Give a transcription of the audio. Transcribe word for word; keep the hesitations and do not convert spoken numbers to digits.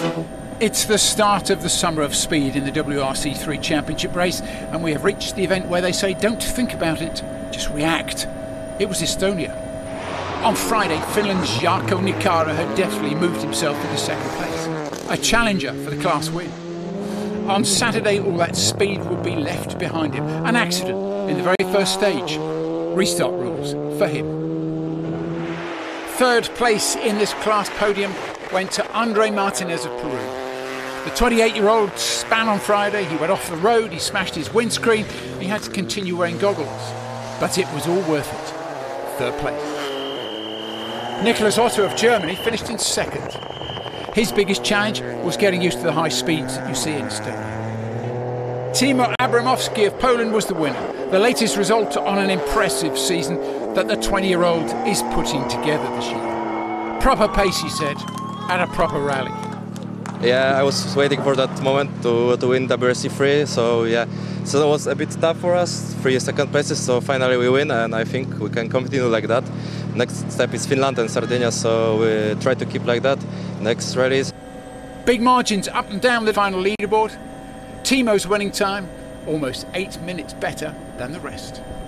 It's the start of the summer of speed in the W R C three Championship race, and we have reached the event where they say don't think about it, just react. It was Estonia. On Friday, Finland's Jarkko Nikara had deftly moved himself into second place, a challenger for the class win. On Saturday, all that speed would be left behind him. An accident in the very first stage. Restart rules for him. Third place in this class podium went to Andre Martinez of Peru. The twenty-eight-year-old span on Friday, he went off the road, he smashed his windscreen, he had to continue wearing goggles. But it was all worth it. Third place. Nicholas Otto of Germany finished in second. His biggest challenge was getting used to the high speeds that you see in Estonia. Timo Abramovsky of Poland was the winner, the latest result on an impressive season that the twenty-year-old is putting together this year. Proper pace, he said, at a proper rally. Yeah, I was waiting for that moment to, to win W R C three, so yeah, so it was a bit tough for us, three second places, so finally we win, and I think we can continue like that. Next step is Finland and Sardinia, so we try to keep like that next rallies. Big margins up and down the final leaderboard. Timo's winning time, almost eight minutes better than the rest.